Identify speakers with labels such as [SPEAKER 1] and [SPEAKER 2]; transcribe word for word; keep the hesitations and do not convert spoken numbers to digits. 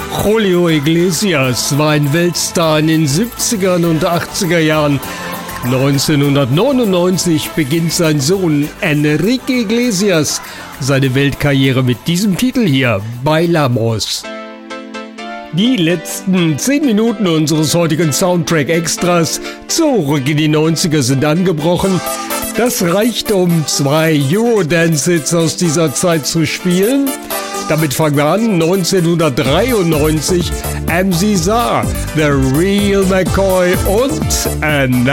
[SPEAKER 1] Julio Iglesias war ein Weltstar in den siebzigern und achtziger Jahren. neunzehnhundertneunundneunzig beginnt sein Sohn Enrique Iglesias seine Weltkarriere mit diesem Titel hier, Bailamos. Die letzten zehn Minuten unseres heutigen Soundtrack-Extras zurück in die neunziger sind angebrochen. Das reicht, um zwei Eurodance-Hits aus dieser Zeit zu spielen. Damit fangen wir an, neunzehnhundertdreiundneunzig, M C Zar, The Real McCoy und Another